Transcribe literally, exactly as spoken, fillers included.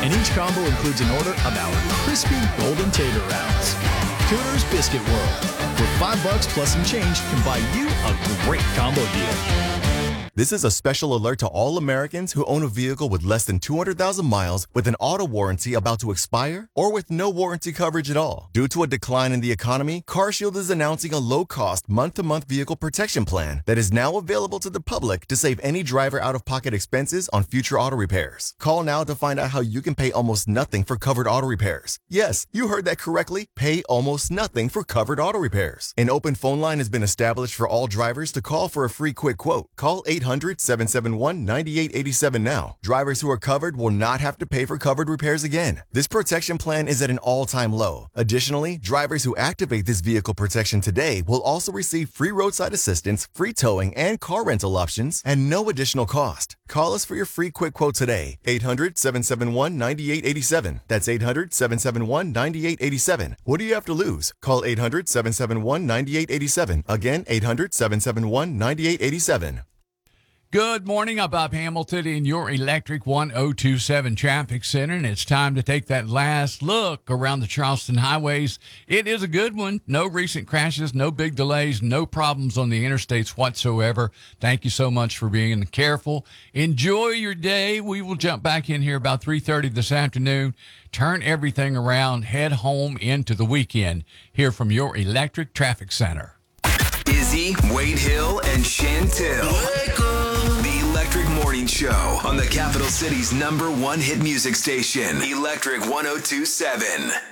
And each combo includes an order of our crispy golden tater rounds. Cooter's Biscuit World. For five bucks plus some change can buy you a great combo deal. This is a special alert to all Americans who own a vehicle with less than two hundred thousand miles with an auto warranty about to expire or with no warranty coverage at all. Due to a decline in the economy, CarShield is announcing a low-cost month-to-month vehicle protection plan that is now available to the public to save any driver out-of-pocket expenses on future auto repairs. Call now to find out how you can pay almost nothing for covered auto repairs. Yes, you heard that correctly. Pay almost nothing for covered auto repairs. An open phone line has been established for all drivers to call for a free quick quote. Call eight hundred, seven seven one, nine eight eight seven now. Drivers who are covered will not have to pay for covered repairs again. This protection plan is at an all-time low. Additionally, drivers who activate this vehicle protection today will also receive free roadside assistance, free towing, and car rental options at no additional cost. Call us for your free quick quote today. eight hundred, seven seven one, nine eight eight seven. That's eight hundred, seven seven one, nine eight eight seven. What do you have to lose? Call eight hundred, seven seven one, nine eight eight seven. Again, eight hundred, seven seven one, nine eight eight seven. Good morning. I'm Bob Hamilton in your Electric one oh two seven Traffic Center, and it's time to take that last look around the Charleston highways. It is a good one. No recent crashes, no big delays, no problems on the interstates whatsoever. Thank you so much for being careful. Enjoy your day. We will jump back in here about three thirty this afternoon, turn everything around, head home into the weekend here from your Electric Traffic Center. Izzy, Wade Hill, and Chantel. The Electric Morning Show on the capital city's number one hit music station, Electric one oh two seven.